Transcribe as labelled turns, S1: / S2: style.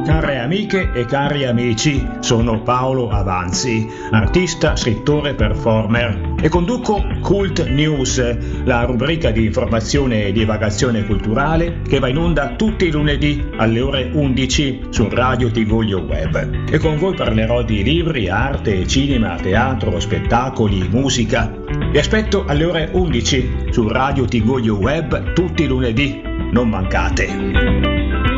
S1: Care amiche e cari amici, sono Paolo Avanzi, artista, scrittore, performer e conduco Cult News, la rubrica di informazione e divagazione culturale che va in onda tutti i lunedì alle ore 11 su Radio Tigoglio Web. E con voi parlerò di libri, arte, cinema, teatro, spettacoli, musica. Vi aspetto alle ore 11 su Radio Tigoglio Web tutti i lunedì, non mancate!